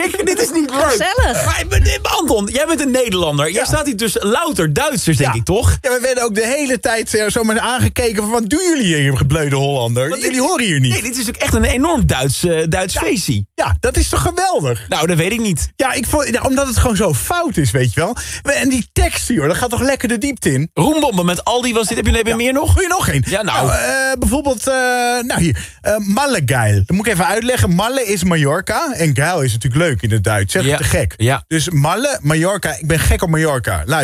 Dit is niet leuk. Gezellig. Maar Anton, jij bent een Nederlander. Jij staat hier dus louter Duitsers, denk ik, toch? Ja, we werden ook de hele tijd zomaar aangekeken van... wat doen jullie hier, gebleude Hollander? Jullie horen hier niet. Nee, dit is ook echt een enorm Duits feestje. Ja, dat is toch geweldig? Nou, dat weet ik niet. Ja, omdat het gewoon zo fout is, weet je wel. En die tekst, joh, dat gaat toch lekker de diepte in? Roembomben met Aldi was dit. Heb je meer nog? Wil je nog één? Ja, nou. Bijvoorbeeld, hier. Mallegeil. Dat moet ik even uitleggen. Malle is Mallorca. En geil is natuurlijk leuk in het Duits. Zeg het te gek. Ja. Dus Malle, Mallorca. Ik ben gek op Mallorca. Luister.